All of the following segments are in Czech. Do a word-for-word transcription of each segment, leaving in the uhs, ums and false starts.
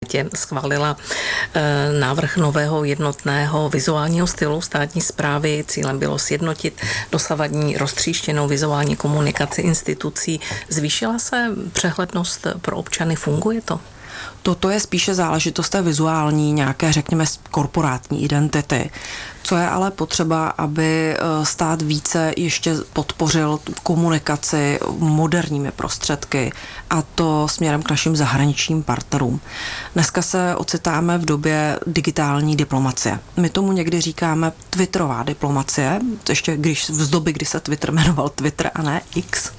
létě schválila návrh nového jednotného vizuálního stylu státní správy. Cílem bylo sjednotit dosavadní roztříštěnou vizuální komunikaci institucí. Zvýšila se přehlednost pro občany? Funguje to? Toto je spíše záležitost té vizuální, nějaké, řekněme, korporátní identity. Co je ale potřeba, aby stát více ještě podpořil komunikaci moderními prostředky, a to směrem k našim zahraničním partnerům. Dneska se ocitáme v době digitální diplomacie. My tomu někdy říkáme twitterová diplomacie, ještě když z doby, kdy se Twitter jmenoval Twitter a ne X.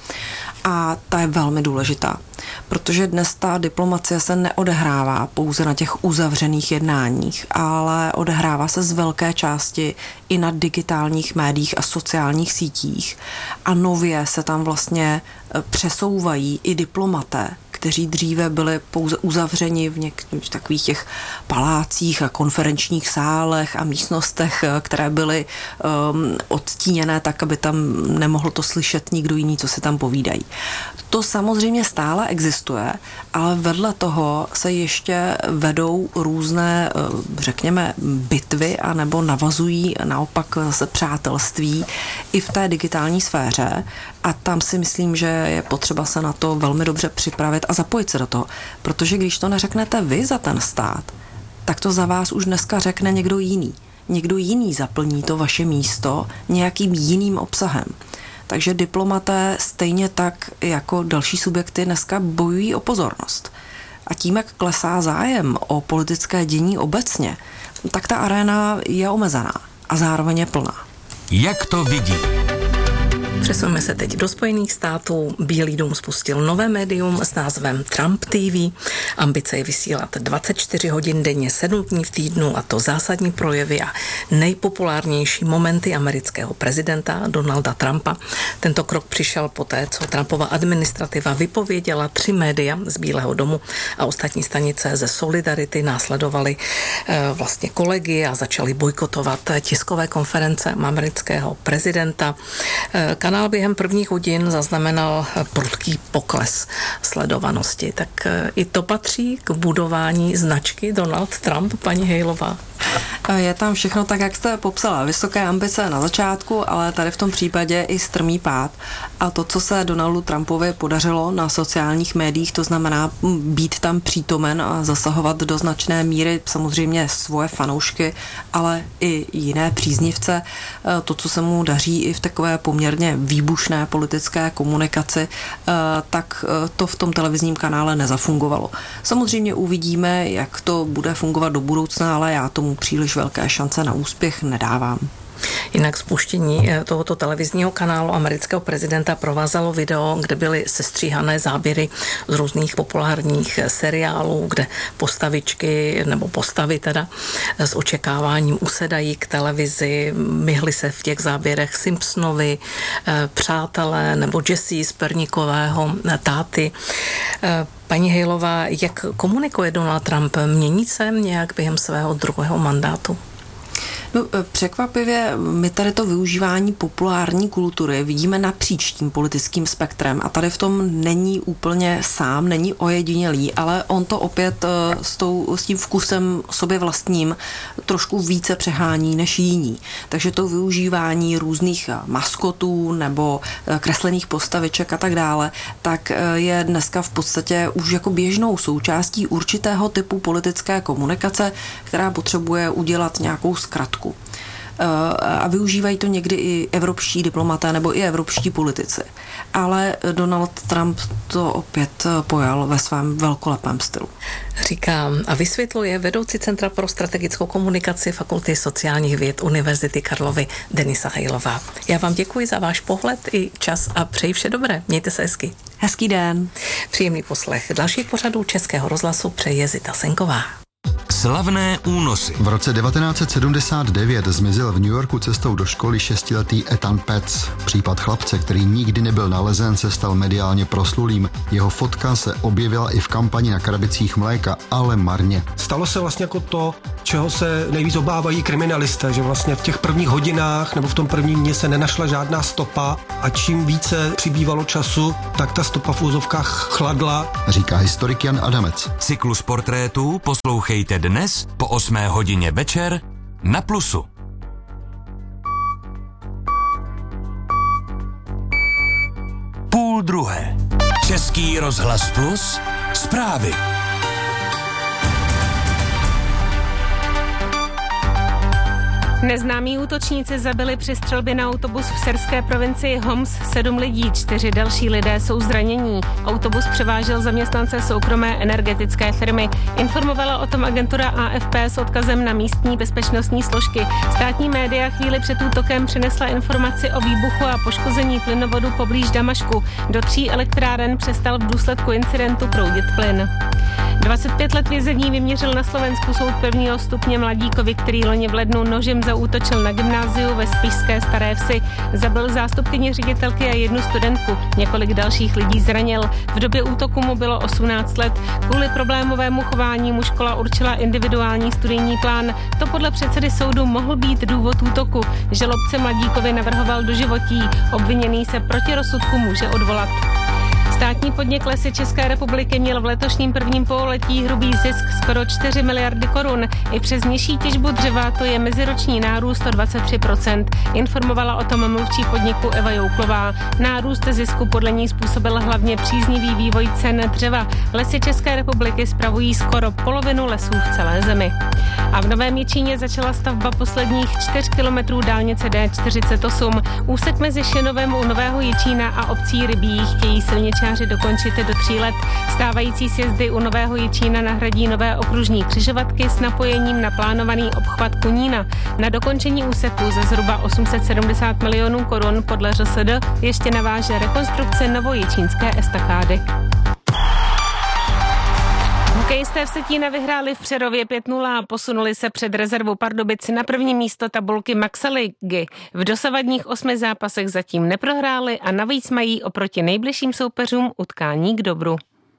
A ta je velmi důležitá, protože dnes ta diplomacie se neodehrává pouze na těch uzavřených jednáních, ale odehrává se z velké části i na digitálních médiích a sociálních sítích. A nově se tam vlastně přesouvají i diplomaté, kteří dříve byli pouze uzavřeni v některých takových těch palácích a konferenčních sálech a místnostech, které byly um, odstíněné tak, aby tam nemohl to slyšet nikdo jiný, co se tam povídají. To samozřejmě stále existuje, ale vedle toho se ještě vedou různé, řekněme, bitvy a nebo navazují naopak zase přátelství i v té digitální sféře, a tam si myslím, že je potřeba se na to velmi dobře připravit a zapojit se do toho. Protože když to neřeknete vy za ten stát, tak to za vás už dneska řekne někdo jiný. Někdo jiný zaplní to vaše místo nějakým jiným obsahem. Takže diplomaté stejně tak jako další subjekty dneska bojují o pozornost. A tím, jak klesá zájem o politické dění obecně, tak ta aréna je omezená a zároveň je plná. Jak to vidí? Přesuneme se teď do Spojených států. Bílý dům spustil nové médium s názvem Trump T V. Ambice je vysílat dvacet čtyři hodin denně, sedm dní v týdnu, a to zásadní projevy a nejpopulárnější momenty amerického prezidenta Donalda Trumpa. Tento krok přišel poté, co Trumpova administrativa vypověděla tři média z Bílého domu a ostatní stanice ze Solidarity následovaly e, vlastně kolegy a začaly bojkotovat tiskové konference amerického prezidenta. E, Kanál během prvních hodin zaznamenal prudký pokles sledovanosti. Tak i to patří k budování značky Donald Trump, paní Hejlová? Je tam všechno tak, jak jste popsala. Vysoké ambice na začátku, ale tady v tom případě i strmý pád. A to, co se Donaldu Trumpovi podařilo na sociálních médiích, to znamená být tam přítomen a zasahovat do značné míry samozřejmě svoje fanoušky, ale i jiné příznivce. To, co se mu daří i v takové poměrně výbušné politické komunikaci, tak to v tom televizním kanále nezafungovalo. Samozřejmě uvidíme, jak to bude fungovat do budoucna, ale já tomu příliš velké šance na úspěch nedávám. Jinak spuštění tohoto televizního kanálu amerického prezidenta provázalo video, kde byly sestříhané záběry z různých populárních seriálů, kde postavičky nebo postavy teda s očekáváním usedají k televizi. Myhly se v těch záběrech Simpsonovi, přátelé nebo Jesse z Perníkového táty. Paní Hejlová, jak komunikuje Donald Trump? Mění se nějak během svého druhého mandátu? No, překvapivě my tady to využívání populární kultury vidíme napříč tím politickým spektrem a tady v tom není úplně sám, není ojedinělý, ale on to opět s, tou, s tím vkusem sobě vlastním trošku více přehání než jiní. Takže to využívání různých maskotů nebo kreslených postaviček a tak dále, tak je dneska v podstatě už jako běžnou součástí určitého typu politické komunikace, která potřebuje udělat nějakou zkratku. A využívají to někdy i evropští diplomaté nebo i evropští politici. Ale Donald Trump to opět pojal ve svém velkolepém stylu. Říká a vysvětluje vedoucí Centra pro strategickou komunikaci Fakulty sociálních věd Univerzity Karlovy Denisa Hejlová. Já vám děkuji za váš pohled i čas a přeji vše dobré. Mějte se hezky. Hezký den. Příjemný poslech dalších pořadů Českého rozhlasu přeje Zita Senková. Slavné únosy. V roce devatenáct set sedmdesát devět zmizel v New Yorku cestou do školy šestiletý Ethan Petz. Případ chlapce, který nikdy nebyl nalezen, se stal mediálně proslulým. Jeho fotka se objevila i v kampani na krabicích mléka, ale marně. Stalo se vlastně jako to, čeho se nejvíc obávají kriminalisté, že vlastně v těch prvních hodinách nebo v tom prvním dně se nenašla žádná stopa a čím více přibývalo času, tak ta stopa v úzovkách chladla. Říká historik Jan Adamec. Cyklus portrétů poslouchejte dnes po osmé hodině večer na Plusu. Půl druhé. Český rozhlas Plus. Zprávy. Neznámí útočníci zabili při střelbě na autobus v syrské provincii Homs sedm lidí, čtyři další lidé jsou zranění. Autobus převážel zaměstnance soukromé energetické firmy. Informovala o tom agentura A F P s odkazem na místní bezpečnostní složky. Státní média chvíli před útokem přinesla informaci o výbuchu a poškození plynovodu poblíž Damašku. Do tří elektráren přestal v důsledku incidentu proudit plyn. dvacet pět let vězení vyměřil na Slovensku soud prvního stupně mladíkovi, který loni v lednu nožem zaútočil na gymnáziu ve spišské Staré Vsi. Zabil zástupkyni ředitelky a jednu studentku. Několik dalších lidí zranil. V době útoku mu bylo osmnáct let. Kvůli problémovému chování mu škola určila individuální studijní plán. To podle předsedy soudu mohl být důvod útoku. Žalobce mladíkovi navrhoval doživotí. Obviněný se proti rozsudku může odvolat. Státní podnik Lesy České republiky měl v letošním prvním pololetí hrubý zisk skoro čtyři miliardy korun. I přes nižší těžbu dřeva to je meziroční nárůst o dvacet tři procent. Informovala o tom mluvčí podniku Eva Jouklová. Nárůst zisku podle ní způsobil hlavně příznivý vývoj cen dřeva. Lesy České republiky spravují skoro polovinu lesů v celé zemi. A v Novém Jičíně začala stavba posledních čtyř kilometrů dálnice D čtyřicet osm. Úsek mezi Šenovem u Nového Jičína a obcí Rybí chtějí silničáři dokončit do tří let. Stávající sjezdy u Nového Jičína nahradí nové okružní křižovatky s napojením na plánovaný obchvat Kunína. Na dokončení úseku za zhruba osm set sedmdesát milionů korun podle R S D ještě naváže rekonstrukce novojičínské estakády. Hokejisté v Vsetína vyhráli v Přerově pět nula a posunuli se před rezervou Pardubic na první místo tabulky Maxa Ligy. V dosavadních osmi zápasech zatím neprohráli a navíc mají oproti nejbližším soupeřům utkání k dobru.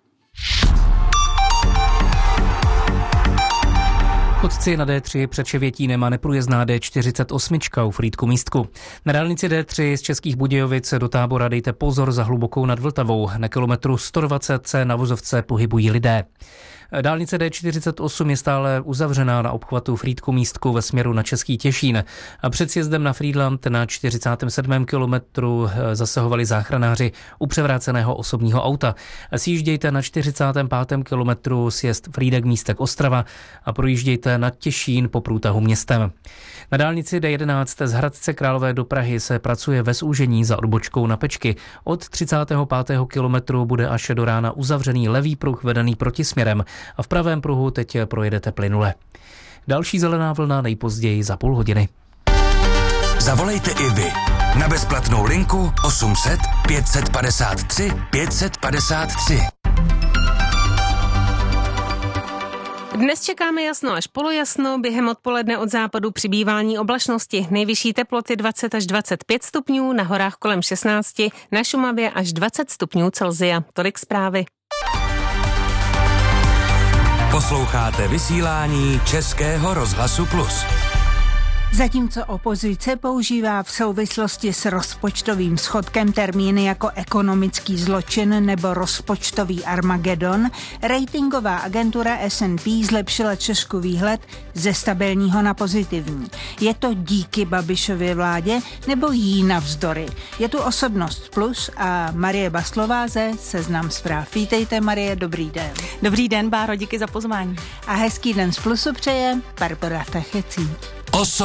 Chodci na D tři před Ševětínem a neprůjezdná D čtyřicet osm u Frýdku Místku. Na dálnici D tři z Českých Budějovic do Tábora dejte pozor za hlubokou nad Vltavou. Na kilometru sto dvacet se na vozovce pohybují lidé. Dálnice D čtyřicet osm je stále uzavřená na obchvatu Frýdku Místku ve směru na Český Těšín. A před sjezdem na Frýdlant na čtyřicátém sedmém kilometru zasahovali záchranáři u převráceného osobního auta. Sjíždějte na čtyřicátém pátém kilometru sjezd Frýdek Místek Ostrava a projíždějte na Těšín po průtahu městem. Na dálnici D jedenáct z Hradce Králové do Prahy se pracuje ve zúžení za odbočkou na Pečky. Od třicátého pátého kilometru bude až do rána uzavřený levý pruh vedený protisměrem a v pravém pruhu teď projedete plynule. Další zelená vlna nejpozději za půl hodiny. Zavolejte i vy na bezplatnou linku osm set pět set padesát tři pět set padesát tři. Dnes čekáme jasno až polojasno, během odpoledne od západu přibývání oblačnosti. Nejvyšší teploty dvacet až dvacet pět stupňů, na horách kolem šestnáct, na Šumavě až dvacet stupňů Celsia. Tolik zprávy. Posloucháte vysílání Českého rozhlasu Plus. Zatímco opozice používá v souvislosti s rozpočtovým schodkem termíny jako ekonomický zločin nebo rozpočtový Armagedon, ratingová agentura S and P zlepšila Češku výhled ze stabilního na pozitivní. Je to díky Babišově vládě nebo jí navzdory? Je tu Osobnost Plus a Marie Baslová ze Seznam zpráv. Vítejte, Marie, dobrý den. Dobrý den, Báro, díky za pozvání. A hezký den z Plusu přeje Barbora Tachecí.